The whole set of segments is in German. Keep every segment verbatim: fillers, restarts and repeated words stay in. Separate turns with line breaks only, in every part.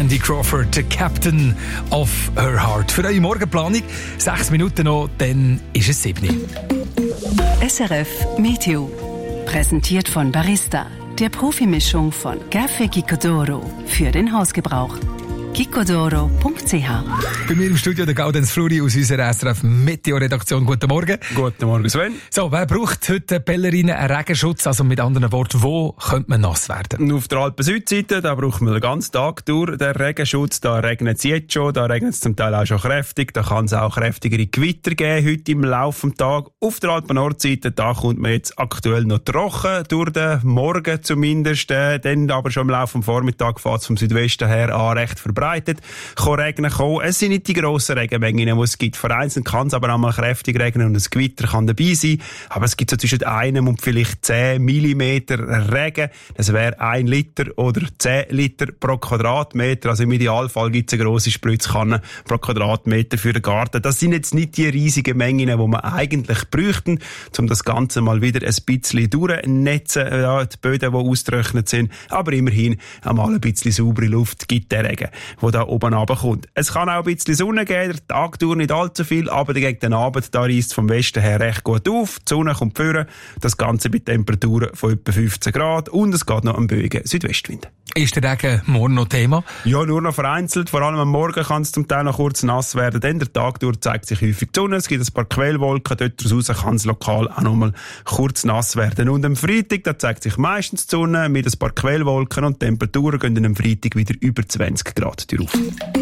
Cindy Crawford, the Captain of her Heart. Für eure Morgenplanung, sechs Minuten noch, dann ist es sieben.
S R F Meteo. Präsentiert von Barista, der Profimischung von Café Gicodoro für den Hausgebrauch. gicodoro punkt c h.
Bei mir im Studio der Gaudenz Fluri aus unserer S R F Meteo-Redaktion. Guten Morgen.
Guten Morgen, Sven.
So, wer braucht heute Pellerinnen einen Regenschutz? Also mit anderen Worten, wo könnte man nass werden?
Auf der Alpen-Südseite, da braucht man den ganzen Tag durch den Regenschutz. Da regnet es jetzt schon, da regnet es zum Teil auch schon kräftig. Da kann es auch kräftigere Gewitter geben heute im Laufe des Tages. Auf der Alpen-Nordseite, da kommt man jetzt aktuell noch trocken, durch den Morgen zumindest. Äh, dann aber schon im Laufe des Vormittags fährt es vom Südwesten her an recht verbreitet. Kann regnen kommen. Es sind nicht die grossen Regenmengen, die es gibt. Vereinzelt kann es aber auch mal kräftig regnen und ein Gewitter kann dabei sein. Aber es gibt so zwischen einem und vielleicht zehn Millimeter Regen. Das wäre ein Liter oder zehn Liter pro Quadratmeter. Also im Idealfall gibt es eine grosse Spritzkanne pro Quadratmeter für den Garten. Das sind jetzt nicht die riesigen Mengen, die man eigentlich bräuchten, um das Ganze mal wieder ein bisschen durchnetzen, ja, die Böden, die ausgetrocknet sind. Aber immerhin einmal ein bisschen saubere Luft gibt der Regen, wo da oben runterkommt. Es kann auch ein bisschen Sonne geben, der Tag dauert nicht allzu viel, aber gegen den Abend, da reisst vom Westen her recht gut auf, die Sonne kommt führen, das Ganze bei Temperaturen von etwa fünfzehn Grad und es geht noch am böigen Südwestwind.
Ist der Regen morgen noch Thema?
Ja, nur noch vereinzelt, vor allem am Morgen kann es zum Teil noch kurz nass werden, denn der Tag durch zeigt sich häufig die Sonne, es gibt ein paar Quellwolken, dort raus kann es lokal auch noch mal kurz nass werden. Und am Freitag, da zeigt sich meistens die Sonne mit ein paar Quellwolken und die Temperaturen gehen dann am Freitag wieder über zwanzig Grad drauf.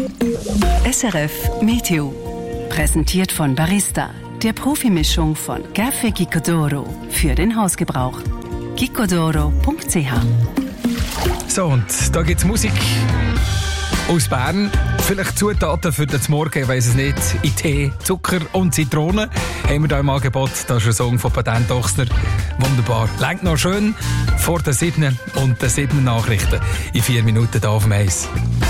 S R F Meteo. Präsentiert von Barista, der Profimischung von Café Gicodoro für den Hausgebrauch. gicodoro punkt c h.
So, und da gibt's Musik aus Bern. Vielleicht Zutaten für den Morgen, ich weiss es nicht. In Tee, Zucker und Zitrone haben wir da im Angebot. Das ist ein Song von Patent Ochsner. Wunderbar. Lenkt noch schön vor den sieben und den sieben Nachrichten in vier Minuten da auf dem Eis.